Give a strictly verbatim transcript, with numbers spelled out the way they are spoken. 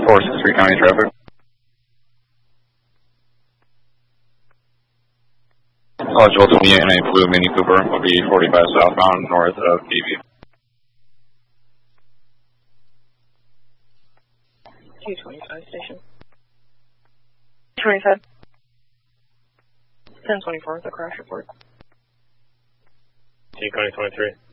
four six three County traffic. Eligible to meet in a blue Mini Cooper will be forty-five southbound north of D V. two twenty-five station. twenty-five. ten twenty-four, the crash report. T County twenty-three.